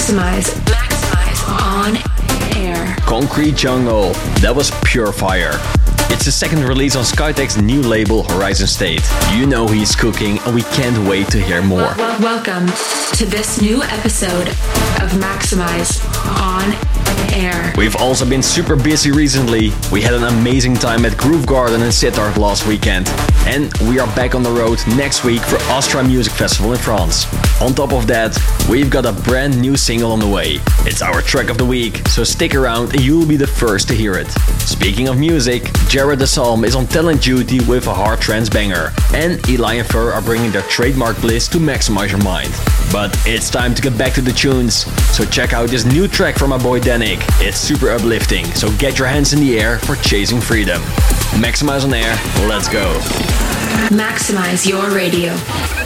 Maximize on air. Concrete Jungle, that was Pure Fire. It's the second release on Skytek's new label Horizon State. You know he's cooking and we can't wait to hear more. Welcome to this new episode of Maximize on air. We've also been super busy recently. We had an amazing time at Groove Garden in Sittard last weekend. And we are back on the road next week for Astra Music Festival in France. On top of that, we've got a brand new single on the way. It's our track of the week, so stick around and you'll be the first to hear it. Speaking of music, Jared De Salm is on talent duty with a hard trance banger. And Eli and Fur are bringing their trademark bliss to maximize your mind. But it's time to get back to the tunes. So check out this new track from my boy Danik. It's super uplifting, so get your hands in the air for chasing freedom. Maximize on air, let's go. Maximize your radio.